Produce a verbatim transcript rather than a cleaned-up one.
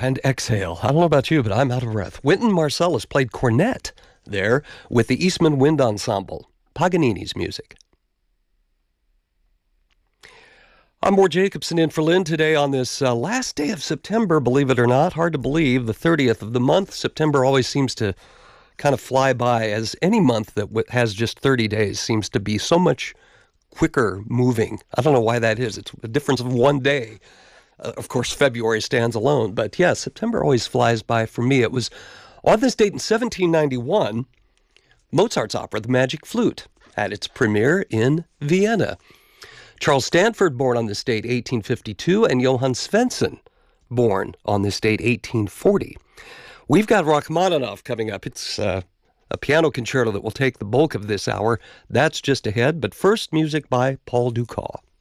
and exhale. I don't know about you, but I'm out of breath. Wynton Marsalis played cornet there with the Eastman Wind Ensemble, Paganini's music. I'm Mort Jacobson in for Lynn today on this uh, last day of September, believe it or not. Hard to believe, the thirtieth of the month. September always seems to kind of fly by, as any month that w- has just thirty days seems to be so much quicker moving. I don't know why that is. It's a difference of one day. Uh, of course, February stands alone. But yeah, September always flies by for me. It was on this date in seventeen ninety-one, Mozart's opera, The Magic Flute, had its premiere in Vienna. Charles Stanford, born on this date, eighteen fifty-two, and Johann Svensson, born on this date, eighteen forty. We've got Rachmaninoff coming up. It's uh, a piano concerto that will take the bulk of this hour. That's just ahead, but first, music by Paul Dukas.